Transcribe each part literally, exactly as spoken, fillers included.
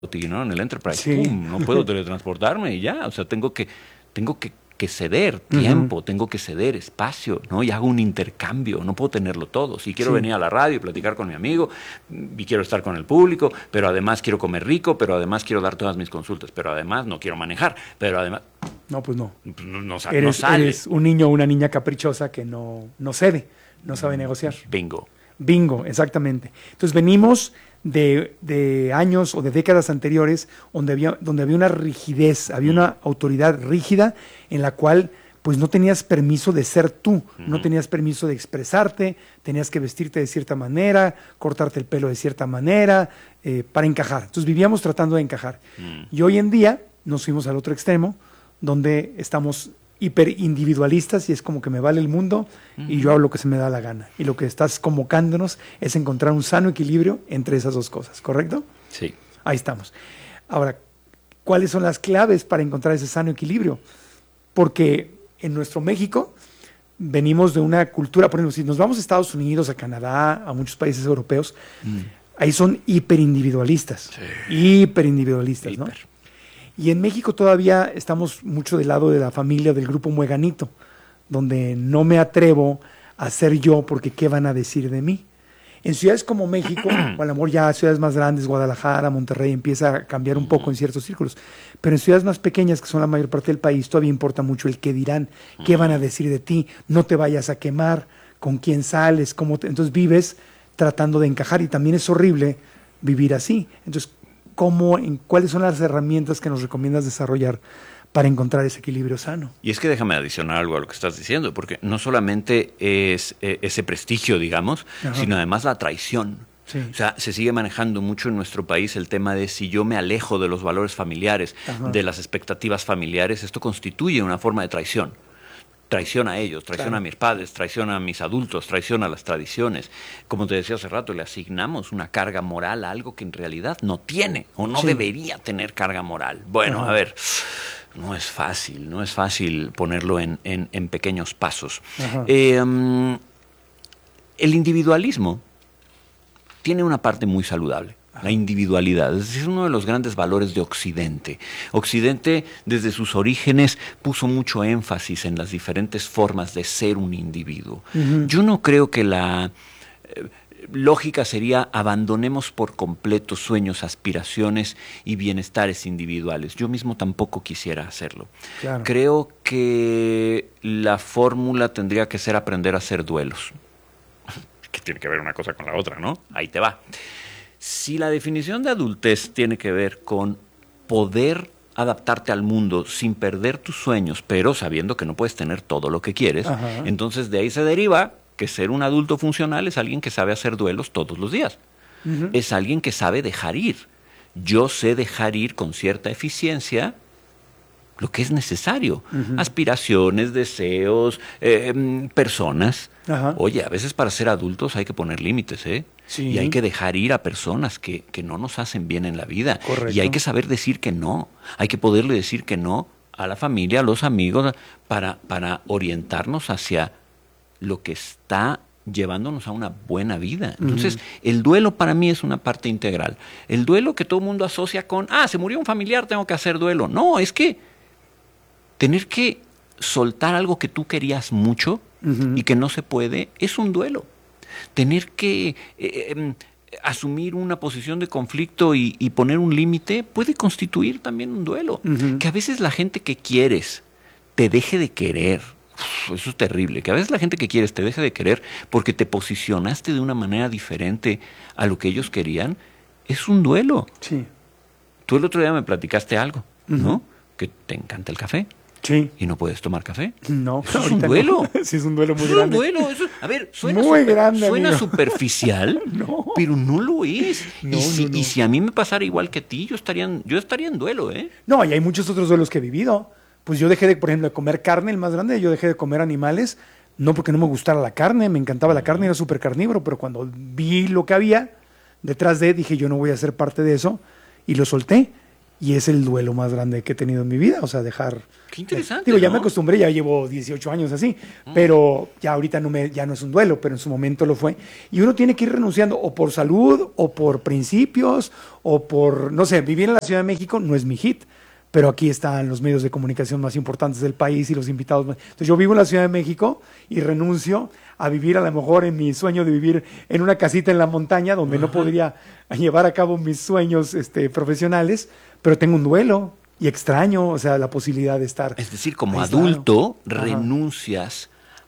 ¿no? En el Enterprise, Sí. ¡pum! No puedo teletransportarme y ya, o sea, tengo que, tengo que, que ceder tiempo, uh-huh. tengo que ceder espacio, ¿no? Y hago un intercambio, no puedo tenerlo todo. Si quiero sí. venir a la radio y platicar con mi amigo, y quiero estar con el público, pero además quiero comer rico, pero además quiero dar todas mis consultas, pero además no quiero manejar, pero además... No, pues no. No, no, eres, no sale. Eres un niño o una niña caprichosa que no, no cede, no sabe negociar. Bingo. Bingo, exactamente. Entonces venimos de, de años o de décadas anteriores donde había, donde había una rigidez, había una autoridad rígida en la cual pues no tenías permiso de ser tú, uh-huh. no tenías permiso de expresarte, tenías que vestirte de cierta manera, cortarte el pelo de cierta manera, eh, para encajar. Entonces vivíamos tratando de encajar. Uh-huh. Y hoy en día nos fuimos al otro extremo, donde estamos hiperindividualistas y es como que me vale el mundo uh-huh. y yo hago lo que se me da la gana. Y lo que estás convocándonos es encontrar un sano equilibrio entre esas dos cosas, ¿correcto? Sí. Ahí estamos. Ahora, ¿cuáles son las claves para encontrar ese sano equilibrio? Porque en nuestro México venimos de una cultura, por ejemplo, si nos vamos a Estados Unidos, a Canadá, a muchos países europeos, mm. ahí son hiperindividualistas. Sí. Hiperindividualistas, Hiper. ¿no? Y en México todavía estamos mucho del lado de la familia del grupo Mueganito, donde no me atrevo a ser yo porque ¿qué van a decir de mí? En ciudades como México, o a lo mejor ya ciudades más grandes, Guadalajara, Monterrey, empieza a cambiar un poco en ciertos círculos. Pero en ciudades más pequeñas, que son la mayor parte del país, todavía importa mucho el qué dirán, qué van a decir de ti, no te vayas a quemar, con quién sales, cómo te... Entonces vives tratando de encajar y también es horrible vivir así. Entonces, ¿Cómo, en, ¿cuáles son las herramientas que nos recomiendas desarrollar para encontrar ese equilibrio sano? Y es que déjame adicionar algo a lo que estás diciendo, porque no solamente es eh, ese prestigio, digamos, Ajá. sino además la traición. Sí. O sea, se sigue manejando mucho en nuestro país el tema de si yo me alejo de los valores familiares, Ajá. de las expectativas familiares, esto constituye una forma de traición. Traición a ellos, traición claro. a mis padres, traición a mis adultos, traición a las tradiciones. Como te decía hace rato, le asignamos una carga moral a algo que en realidad no tiene o no sí. debería tener carga moral. Bueno, Ajá. a ver, no es fácil, no es fácil ponerlo en, en, en pequeños pasos. Eh, um, el individualismo tiene una parte muy saludable. La individualidad, es uno de los grandes valores de Occidente. Occidente, desde sus orígenes, puso mucho énfasis en las diferentes formas de ser un individuo. Uh-huh. Yo no creo que la eh, lógica sería abandonemos por completo sueños, aspiraciones y bienestares individuales. Yo mismo tampoco quisiera hacerlo. Claro. Creo que la fórmula tendría que ser aprender a hacer duelos. Que tiene que ver una cosa con la otra, ¿no? Ahí te va. Si la definición de adultez tiene que ver con poder adaptarte al mundo sin perder tus sueños, pero sabiendo que no puedes tener todo lo que quieres, Ajá. entonces de ahí se deriva que ser un adulto funcional es alguien que sabe hacer duelos todos los días. Uh-huh. Es alguien que sabe dejar ir. Yo sé dejar ir con cierta eficiencia lo que es necesario. Uh-huh. Aspiraciones, deseos, eh, personas. Ajá. Oye, a veces para ser adultos hay que poner límites, ¿eh? Sí. Y hay que dejar ir a personas que, que no nos hacen bien en la vida. Correcto. Y hay que saber decir que no. Hay que poderle decir que no a la familia, a los amigos, para, para orientarnos hacia lo que está llevándonos a una buena vida. Entonces, uh-huh. el duelo para mí es una parte integral. El duelo que todo el mundo asocia con, ah, se murió un familiar, tengo que hacer duelo. No, es que tener que soltar algo que tú querías mucho uh-huh. y que no se puede, es un duelo. Tener que eh, eh, asumir una posición de conflicto y, y poner un límite puede constituir también un duelo. Uh-huh. Que a veces la gente que quieres te deje de querer. Uf, eso es terrible. Que a veces la gente que quieres te deje de querer porque te posicionaste de una manera diferente a lo que ellos querían. Es un duelo. Sí. Tú el otro día me platicaste algo, uh-huh. ¿no? Que te encanta el café. Sí. ¿Y no puedes tomar café? No. Eso es un duelo. No. Sí, es un duelo muy es grande. Es un duelo. Eso, a ver, suena, muy super, grande, suena superficial, no. pero no lo es. No, y, si, no, no. y si a mí me pasara igual que a ti, yo estaría, en, yo estaría en duelo, ¿eh? No, y hay muchos otros duelos que he vivido. Pues yo dejé, de, por ejemplo, de comer carne, el más grande, yo dejé de comer animales, no porque no me gustara la carne, me encantaba la carne, era súper carnívoro, pero cuando vi lo que había detrás de, dije, yo no voy a ser parte de eso, y lo solté. y es el duelo más grande que he tenido en mi vida, o sea, dejar... Qué interesante, Digo, ya ¿no? me acostumbré, ya llevo dieciocho años así, mm. pero ya ahorita no, me, ya no es un duelo, pero en su momento lo fue. Y uno tiene que ir renunciando o por salud, o por principios, o por, no sé, vivir en la Ciudad de México no es mi hit, pero aquí están los medios de comunicación más importantes del país y los invitados. Entonces yo vivo en la Ciudad de México y renuncio a vivir a lo mejor en mi sueño de vivir en una casita en la montaña donde uh-huh. no podría llevar a cabo mis sueños este, profesionales, pero tengo un duelo y extraño, o sea, la posibilidad de estar... Es decir, como aislado. adulto Ajá. renuncias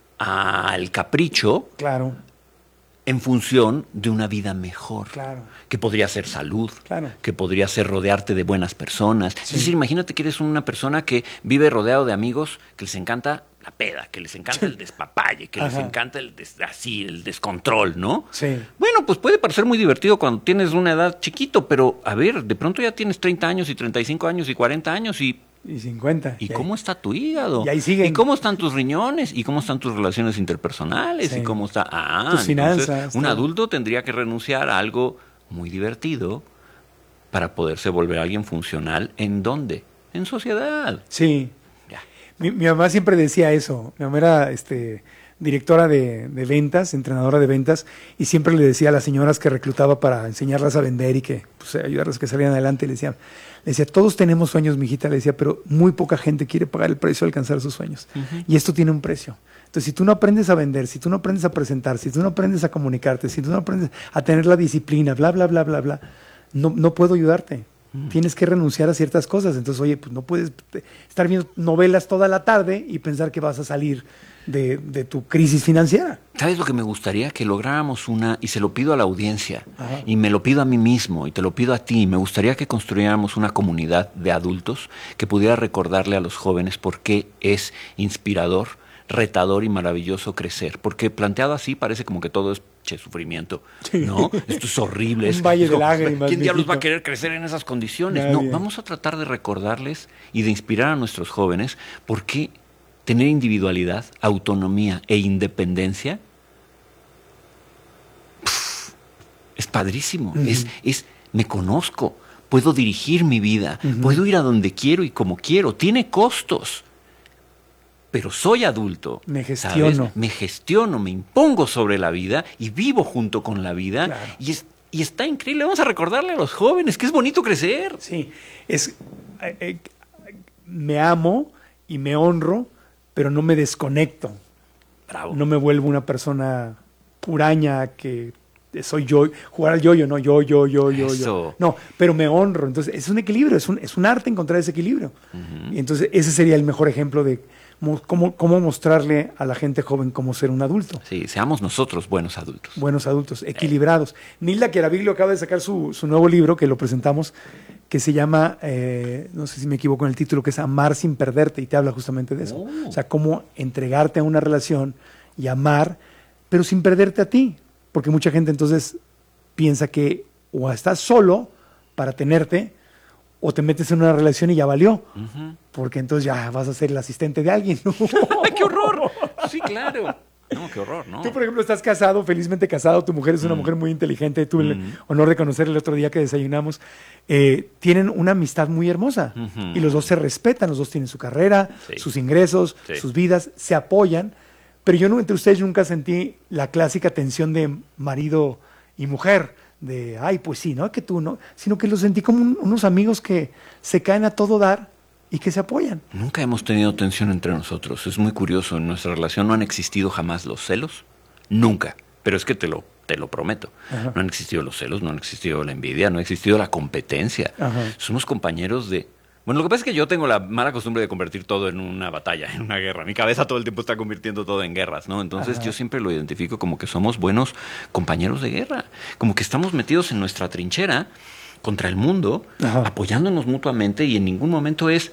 al capricho. Claro. En función de una vida mejor, claro. que podría ser salud, claro. que podría ser rodearte de buenas personas. Sí. Es decir, imagínate que eres una persona que vive rodeado de amigos que les encanta la peda, que les encanta el despapalle, que Ajá. les encanta el des, así el descontrol, ¿no? Sí. Bueno, pues puede parecer muy divertido cuando tienes una edad chiquito, pero a ver, de pronto ya tienes treinta años y treinta y cinco años y cuarenta años y... Y cincuenta. ¿Y, y cómo ahí, está tu hígado? Y ahí siguen. ¿Y cómo están tus riñones? ¿Y cómo están tus relaciones interpersonales? Sí. ¿Y cómo está...? Ah, tus finanzas. Un todo. Adulto tendría que renunciar a algo muy divertido para poderse volver alguien funcional. ¿En dónde? En sociedad. Sí. Ya. Mi, mi mamá siempre decía eso. Mi mamá era este, directora de, de ventas, entrenadora de ventas, y siempre le decía a las señoras que reclutaba para enseñarlas a vender y que pues, ayudarlas a que salieran adelante, le decía... Le decía, todos tenemos sueños, mijita, le decía, pero muy poca gente quiere pagar el precio de alcanzar sus sueños. Uh-huh. Y esto tiene un precio. Entonces, si tú no aprendes a vender, si tú no aprendes a presentar, si tú no aprendes a comunicarte, si tú no aprendes a tener la disciplina, bla, bla, bla, bla, bla, no, no puedo ayudarte. Uh-huh. Tienes que renunciar a ciertas cosas. Entonces, oye, pues no puedes estar viendo novelas toda la tarde y pensar que vas a salir de, de tu crisis financiera. ¿Sabes lo que me gustaría? Que lográramos una, y se lo pido a la audiencia, Ajá. y me lo pido a mí mismo, y te lo pido a ti, me gustaría que construyéramos una comunidad de adultos que pudiera recordarle a los jóvenes por qué es inspirador, retador y maravilloso crecer. Porque planteado así parece como que todo es che, sufrimiento, ¿no? Esto es horrible. Un es, valle es de como, lágrimas. ¿quién diablos va a viejito? querer crecer en esas condiciones? Nadie. No, vamos a tratar de recordarles y de inspirar a nuestros jóvenes por qué tener individualidad, autonomía e independencia pff, es padrísimo. Uh-huh. Es, es, me conozco, puedo dirigir mi vida, uh-huh. puedo ir a donde quiero y como quiero. Tiene costos, pero soy adulto. Me gestiono. ¿Sabes? Me gestiono, me impongo sobre la vida y vivo junto con la vida. Claro. Y, es, y está increíble. Vamos a recordarle a los jóvenes que es bonito crecer. Sí, es, eh, eh, me amo y me honro, pero no me desconecto. Bravo. No me vuelvo una persona huraña que soy yo, jugar al yo-yo, no, yo, yo, yo, yo, Eso. yo. No, pero me honro. Entonces, es un equilibrio, es un, es un arte encontrar ese equilibrio. Uh-huh. Y entonces, ese sería el mejor ejemplo de cómo, cómo mostrarle a la gente joven cómo ser un adulto. Sí, seamos nosotros buenos adultos. Buenos adultos, equilibrados. Eh. Nilda Chiaraviglio acaba de sacar su, su nuevo libro, que lo presentamos, que se llama, eh, no sé si me equivoco en el título, que es Amar sin perderte, y te habla justamente de eso. Oh. O sea, cómo entregarte a una relación y amar, pero sin perderte a ti. Porque mucha gente entonces piensa que o estás solo para tenerte, o te metes en una relación y ya valió. Uh-huh. Porque entonces ya vas a ser el asistente de alguien. ¡Qué horror! Sí, claro. No, qué horror, ¿no? Tú, por ejemplo, estás casado, felizmente casado, tu mujer es una mm. mujer muy inteligente, tuve mm. el honor de conocer el otro día que desayunamos. Eh, tienen una amistad muy hermosa uh-huh. y los dos se respetan, los dos tienen su carrera, sí. sus ingresos, sí. sus vidas, se apoyan, pero yo no, entre ustedes nunca sentí la clásica tensión de marido y mujer, de, ay, pues sí, ¿no? Que tú, ¿no? Sino que los sentí como un, unos amigos que se caen a todo dar y que se apoyan. Nunca hemos tenido tensión entre nosotros. Es muy curioso. En nuestra relación no han existido jamás los celos. Nunca. Pero es que te lo, te lo prometo. Ajá. No han existido los celos, no han existido la envidia, no ha existido la competencia. Ajá. Somos compañeros de... Bueno, lo que pasa es que yo tengo la mala costumbre de convertir todo en una batalla, en una guerra. Mi cabeza todo el tiempo está convirtiendo todo en guerras, ¿no? Entonces Ajá. yo siempre lo identifico como que somos buenos compañeros de guerra. Como que estamos metidos en nuestra trinchera contra el mundo, Ajá. apoyándonos mutuamente, y en ningún momento es...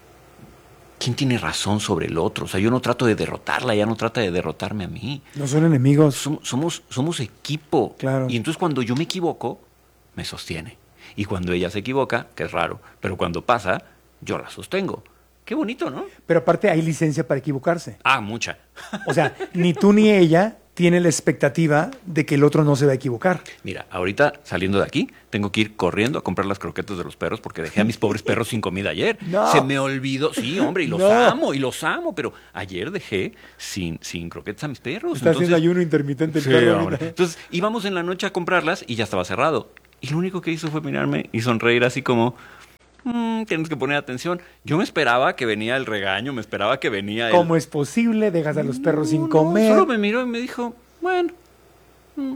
¿quién tiene razón sobre el otro? O sea, yo no trato de derrotarla, ella no trata de derrotarme a mí. No son enemigos. Somos, somos, somos equipo. Claro. Y entonces cuando yo me equivoco, me sostiene. Y cuando ella se equivoca, que es raro, pero cuando pasa, yo la sostengo. Qué bonito, ¿no? Pero aparte hay licencia para equivocarse. Ah, mucha. O sea, ni tú ni ella tiene la expectativa de que el otro no se va a equivocar. Mira, ahorita saliendo de aquí, tengo que ir corriendo a comprar las croquetas de los perros porque dejé a mis pobres perros sin comida ayer. No. Se me olvidó. Sí, hombre, y los No. amo, y los amo, pero ayer dejé sin, sin croquetas a mis perros. Está Entonces, haciendo ayuno intermitente el sí, perro hombre. ahorita. Entonces íbamos en la noche a comprarlas y ya estaba cerrado. Y lo único que hizo fue mirarme y sonreír así como... Mm, tienes que poner atención. Yo me esperaba que venía el regaño, me esperaba que venía el... ¿Cómo es posible? Dejas a los perros No, sin no, comer. Solo me miró y me dijo, bueno, mm,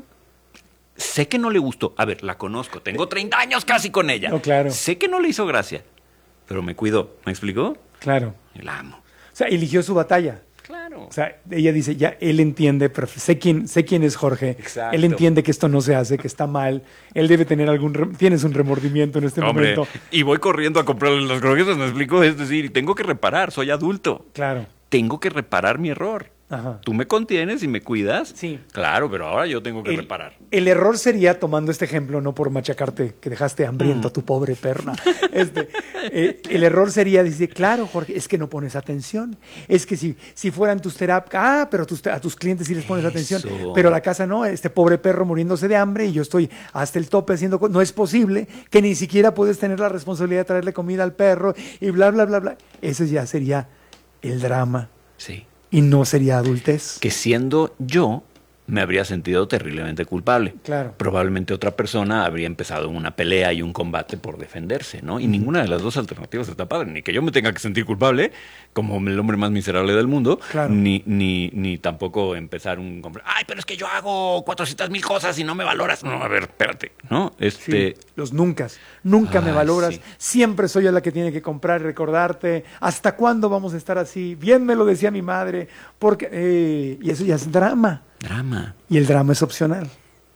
sé que no le gustó. A ver, la conozco, tengo treinta años casi con ella. No, claro. Sé que no le hizo gracia, pero me cuidó. ¿Me explicó? Claro. Y la amo. O sea, eligió su batalla. Claro. O sea, ella dice, ya, él entiende, pero sé quién, sé quién es Jorge. Exacto. Él entiende que esto no se hace, que está mal. Él debe tener algún... re- Tienes un remordimiento en este Hombre, momento. y voy corriendo a comprarle las croquetas, ¿me explico? Es decir, tengo que reparar, soy adulto. Claro. Tengo que reparar mi error. Ajá. Tú me contienes y me cuidas. Sí. Claro, pero ahora yo tengo que El, reparar. el error sería, tomando este ejemplo, no por machacarte, que dejaste hambriento a tu pobre perna. Este, eh, el error sería decir, claro, Jorge, es que no pones atención. Es que si, si fueran tus terapias, ah, pero tus, a tus clientes sí les pones Eso. atención. Pero a la casa no, este pobre perro muriéndose de hambre y yo estoy hasta el tope haciendo cosas. No es posible que ni siquiera puedes tener la responsabilidad de traerle comida al perro y bla, bla, bla, bla. Ese ya sería el drama. Sí. Y no sería adultez. Que siendo yo, me habría sentido terriblemente culpable. Claro. Probablemente otra persona habría empezado una pelea y un combate por defenderse, ¿no? Y ninguna de las dos alternativas está padre. Ni que yo me tenga que sentir culpable, como el hombre más miserable del mundo, Claro. ni, ni, ni tampoco empezar un... Ay, pero es que yo hago cuatrocientas mil cosas y no me valoras. No, a ver, espérate, ¿no? Este... Sí, los nunca. Nunca me Ay, valoras. sí. Siempre soy yo la que tiene que comprar y recordarte. ¿Hasta cuándo vamos a estar así? Bien me lo decía mi madre. Porque, eh, y eso ya es drama. Drama. Y el drama es opcional,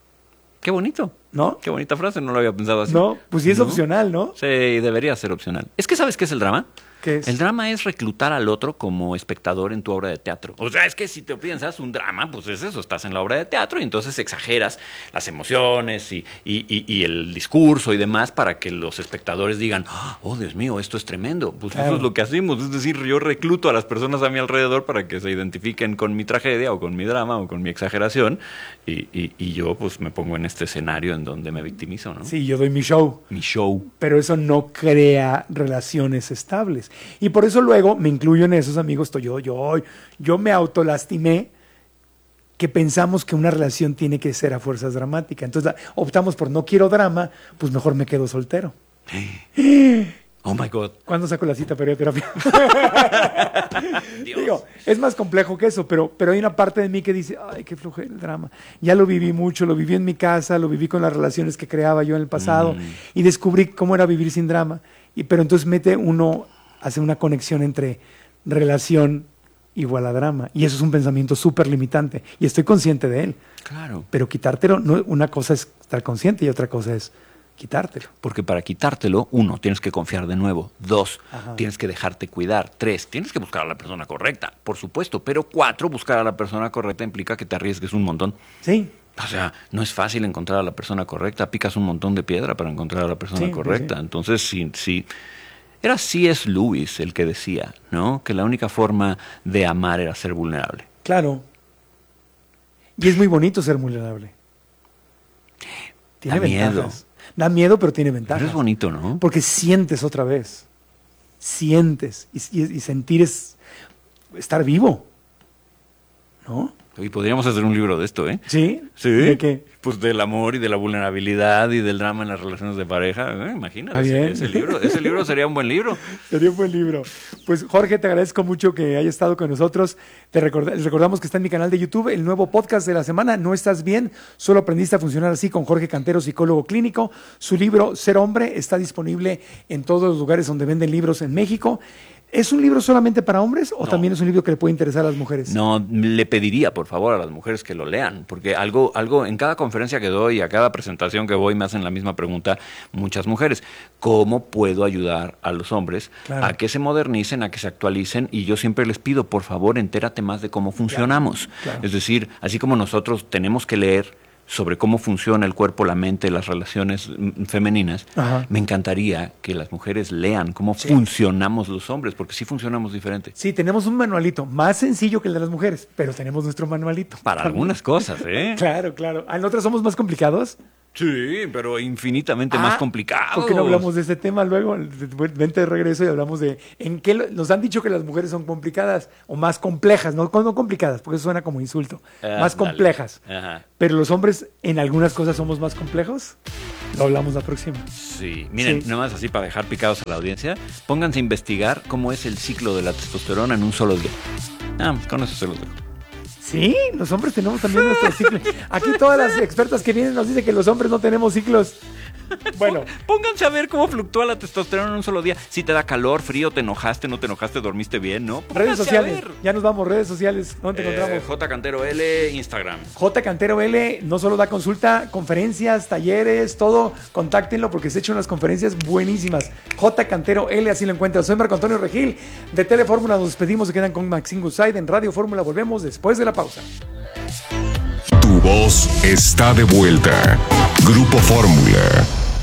Qué bonito. ¿no? Qué bonita frase, no lo había pensado así. No, pues sí es ¿No? opcional, ¿no? Sí, debería ser opcional. Es que ¿sabes qué es el drama? ¿Qué es? El drama es reclutar al otro como espectador en tu obra de teatro. O sea, es que si te piensas un drama, pues es eso, estás en la obra de teatro y entonces exageras las emociones y, y, y, y el discurso y demás para que los espectadores digan, oh, Dios mío, esto es tremendo. Pues Claro. eso es lo que hacemos. Es decir, yo recluto a las personas a mi alrededor para que se identifiquen con mi tragedia o con mi drama o con mi exageración y, y, y yo pues me pongo en este escenario en donde me victimizo, ¿no? Sí, yo doy mi show. Mi show. Pero eso no crea relaciones estables. Y por eso luego me incluyo en esos amigos. Yo, yo, yo me autolastimé que pensamos que una relación tiene que ser a fuerzas dramática. Entonces optamos por no quiero drama, pues mejor me quedo soltero. Oh my God. ¿Cuándo saco la cita para ir a terapia? Dios. Digo, es más complejo que eso, pero, pero hay una parte de mí que dice, ay, qué flojera el drama. Ya lo viví mucho, lo viví en mi casa, lo viví con las relaciones que creaba yo en el pasado Mm. y descubrí cómo era vivir sin drama. Y, pero entonces mete uno, hace una conexión entre relación igual a drama. Y eso es un pensamiento súper limitante. Y estoy consciente de él. Claro. Pero quitártelo, no, una cosa es estar consciente y otra cosa es quitártelo. Porque para quitártelo, uno, tienes que confiar de nuevo. Dos, Ajá. tienes que dejarte cuidar. Tres, tienes que buscar a la persona correcta, por supuesto. Pero cuatro, buscar a la persona correcta implica que te arriesgues un montón. Sí. O sea, no es fácil encontrar a la persona correcta. Picas un montón de piedra para encontrar a la persona Sí, correcta. sí. Entonces, sí, sí. Era C S. Lewis el que decía, ¿no? Que la única forma de amar era ser vulnerable. Claro. Y es muy bonito ser vulnerable. Tiene Da miedo. ventajas. Da miedo, pero tiene ventajas. Pero es bonito, ¿no? Porque sientes otra vez. Sientes. Y, y- y sentir es estar vivo. ¿No? Y podríamos hacer un libro de esto, ¿eh? ¿Sí? Sí. ¿De qué? Pues del amor y de la vulnerabilidad y del drama en las relaciones de pareja. ¿eh? Imagínate, Ah, bien. ese, ese libro, ese libro sería un buen libro. Sería un buen libro. Pues Jorge, te agradezco mucho que hayas estado con nosotros. Te recorda- les recordamos que está en mi canal de YouTube el nuevo podcast de la semana, No Estás Bien, solo aprendiste a funcionar así, con Jorge Cantero, psicólogo clínico. Su libro Ser Hombre está disponible en todos los lugares donde venden libros en México. ¿Es un libro solamente para hombres o No. también es un libro que le puede interesar a las mujeres? No, le pediría, por favor, a las mujeres que lo lean, porque algo, algo, en cada conferencia que doy, a cada presentación que voy, me hacen la misma pregunta muchas mujeres. ¿Cómo puedo ayudar a los hombres Claro. a que se modernicen, a que se actualicen? Y yo siempre les pido, por favor, entérate más de cómo funcionamos. claro. Es decir, así como nosotros tenemos que leer sobre cómo funciona el cuerpo, la mente, las relaciones femeninas, Ajá. me encantaría que las mujeres lean cómo sí. funcionamos los hombres, porque sí funcionamos diferente. Sí, tenemos un manualito más sencillo que el de las mujeres, pero tenemos nuestro manualito. Para algunas cosas, ¿eh? Claro, claro. ¿En otras somos más complicados? Sí, pero infinitamente ah, más complicados. ¿Por qué no hablamos de este tema luego? Vente de regreso y hablamos de en qué lo, nos han dicho que las mujeres son complicadas o más complejas, no, no complicadas, porque eso suena como insulto, ah, más dale. complejas. Ajá. Pero los hombres en algunas cosas somos más complejos. Lo hablamos la próxima. Sí, miren, sí. nada más así para dejar picados a la audiencia, pónganse a investigar cómo es el ciclo de la testosterona en un solo día. Ah, con eso se los dejo. Sí, los hombres tenemos también nuestro ciclo. Aquí todas las expertas que vienen nos dicen que los hombres no tenemos ciclos. Bueno, pónganse a ver cómo fluctúa la testosterona en un solo día. Si te da calor, frío, te enojaste, no te enojaste, dormiste bien, ¿no? Pónganse redes sociales. Ya nos vamos, redes sociales. ¿Dónde te eh, encontramos? J Cantero L, Instagram. J Cantero L no solo da consulta, conferencias, talleres, todo. Contáctenlo porque se echan unas conferencias buenísimas. J Cantero L, así lo encuentras. Soy Marco Antonio Regil de Telefórmula. Nos despedimos, se quedan con Maxine Goodside en Radio Fórmula. Volvemos después de la pausa. Tu voz está de vuelta. Grupo Fórmula.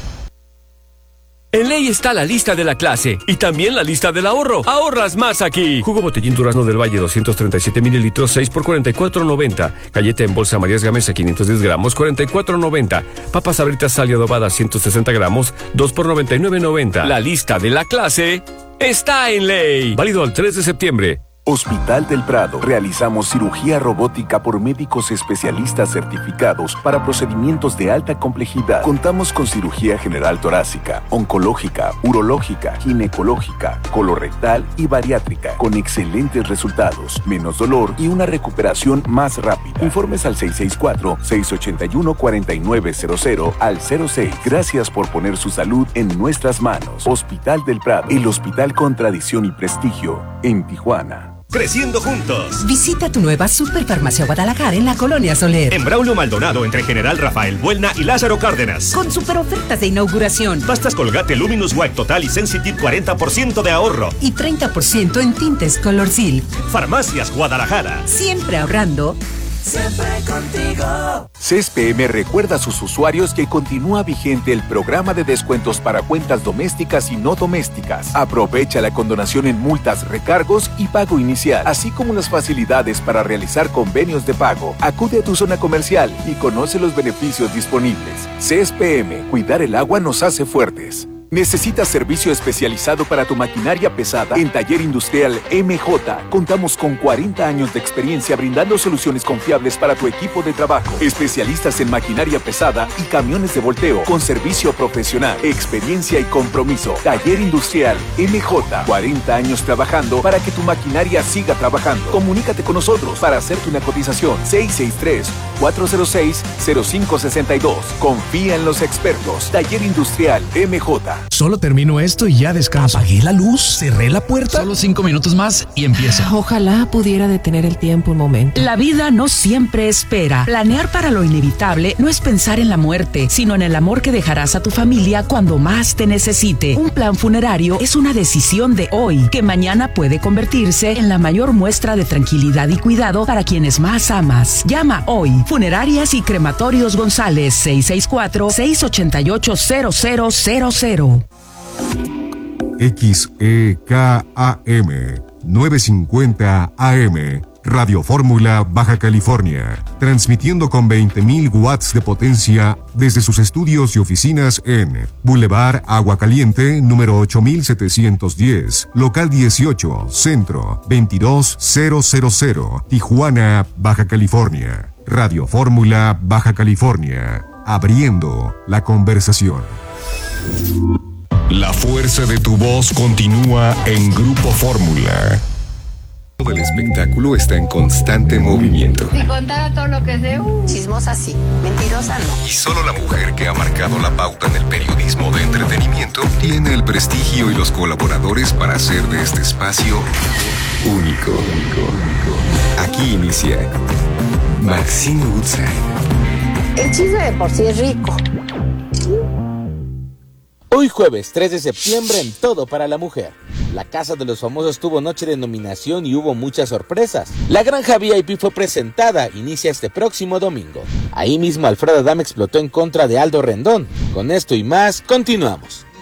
En Ley está la lista de la clase y también la lista del ahorro. Ahorras más aquí. Jugo Botellín Durazno del Valle doscientos treinta y siete mililitros, seis por cuarenta y cuatro noventa. Galleta en bolsa Marías Gamesa quinientos diez gramos, cuarenta y cuatro noventa. Papas Sabritas Sal y Adobada ciento sesenta gramos, dos por noventa y nueve noventa. La lista de la clase está en Ley. Válido al tres de septiembre. Hospital del Prado. Realizamos cirugía robótica por médicos especialistas certificados para procedimientos de alta complejidad. Contamos con cirugía general torácica, oncológica, urológica, ginecológica, colorectal y bariátrica, con excelentes resultados, menos dolor y una recuperación más rápida. Informes al seis seis cuatro, seis ocho uno, cuatro nueve cero cero al cero seis. Gracias por poner su salud en nuestras manos. Hospital del Prado, el hospital con tradición y prestigio en Tijuana. Creciendo juntos. Visita tu nueva Superfarmacia Guadalajara en la Colonia Soler. En Braulio Maldonado, entre General Rafael Buelna y Lázaro Cárdenas. Con super ofertas de inauguración. Pastas Colgate Luminous White Total y Sensitive cuarenta por ciento de ahorro. Y treinta por ciento en tintes Color Silk. Farmacias Guadalajara. Siempre ahorrando. Siempre contigo. C E S P M recuerda a sus usuarios que continúa vigente el programa de descuentos para cuentas domésticas y no domésticas. Aprovecha la condonación en multas, recargos y pago inicial, así como las facilidades para realizar convenios de pago. Acude a tu zona comercial y conoce los beneficios disponibles. C E S P M, cuidar el agua nos hace fuertes. ¿Necesitas servicio especializado para tu maquinaria pesada? En Taller Industrial M J contamos con cuarenta años de experiencia brindando soluciones confiables para tu equipo de trabajo. Especialistas en maquinaria pesada y camiones de volteo con servicio profesional, experiencia y compromiso. Taller Industrial M J, cuarenta años trabajando para que tu maquinaria siga trabajando. Comunícate con nosotros para hacerte una cotización. seis seis tres, cuatro cero seis, cero cinco seis dos. Confía en los expertos. Taller Industrial M J. Solo termino esto y ya descanso. Apagué la luz, cerré la puerta. Solo cinco minutos más y empieza. Ojalá pudiera detener el tiempo un momento. La vida no siempre espera. Planear para lo inevitable no es pensar en la muerte, sino en el amor que dejarás a tu familia cuando más te necesite. Un plan funerario es una decisión de hoy, que mañana puede convertirse en la mayor muestra de tranquilidad y cuidado para quienes más amas. Llama hoy. Funerarias y Crematorios González, seis seis cuatro, seis ocho ocho, cero cero cero cero. X E K A M novecientos cincuenta A M Radio Fórmula Baja California, transmitiendo con veinte mil watts de potencia desde sus estudios y oficinas en Boulevard Agua Caliente, número ocho mil setecientos diez, local dieciocho, centro, veintidós mil, Tijuana, Baja California. Radio Fórmula Baja California, abriendo la conversación. La fuerza de tu voz continúa en Grupo Fórmula. Todo el espectáculo está en constante movimiento. Si contara todo lo que sé, uh, chismosa sí, mentirosa no. Y solo la mujer que ha marcado la pauta en el periodismo de entretenimiento tiene el prestigio y los colaboradores para hacer de este espacio único. Aquí inicia Maxine Goodside. El chisme de por sí es rico. Hoy jueves tres de septiembre en Todo para la Mujer. La Casa de los Famosos tuvo noche de nominación y hubo muchas sorpresas. La Granja V I P fue presentada, inicia este próximo domingo. Ahí mismo Alfredo Adame explotó en contra de Aldo Rendón. Con esto y más, continuamos.